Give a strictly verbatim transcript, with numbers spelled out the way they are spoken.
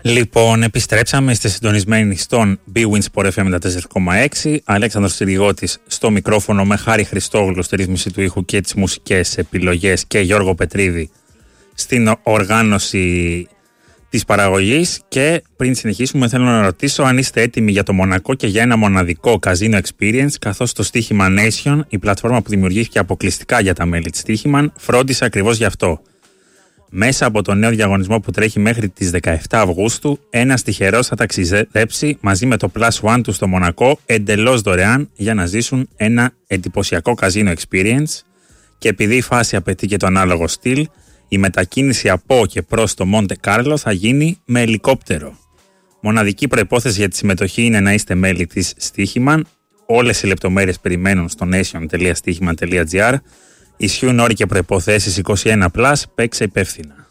Λοιπόν, επιστρέψαμε, είστε συντονισμένοι στον Bwin Sport εφ εμ ενενήντα τέσσερα κόμμα έξι. Αλέξανδρος Συριγώτης στο μικρόφωνο, με Χάρη Χριστόγλου στη ρύθμιση του ήχου και τις μουσικές επιλογές και Γιώργο Πετρίδη στην οργάνωση της παραγωγής. Και πριν συνεχίσουμε, θέλω να ρωτήσω αν είστε έτοιμοι για το Μονακό και για ένα μοναδικό Casino Experience, καθώς το Στοίχημα Nation, η πλατφόρμα που δημιουργήθηκε αποκλειστικά για τα μέλη της Στοίχημαν, φρόντισε ακριβώς γι' αυτό. Μέσα από το νέο διαγωνισμό που τρέχει μέχρι τις δεκαεφτά Αυγούστου, ένας τυχερός θα ταξιδέψει μαζί με το Plus One του στο Μονακό εντελώς δωρεάν για να ζήσουν ένα εντυπωσιακό Casino Experience. Και επειδή η φάση απαιτεί και το ανάλογο στυλ, η μετακίνηση από και προς το Μοντε Κάρλο θα γίνει με ελικόπτερο. Μοναδική προϋπόθεση για τη συμμετοχή είναι να είστε μέλη της Στοίχημαν. Όλες οι λεπτομέρειες περιμένουν στο nation τελεία στοίχημαν τελεία τζι άρ. Ισχύουν όροι και προϋποθέσεις είκοσι ένα συν, παίξε υπεύθυνα.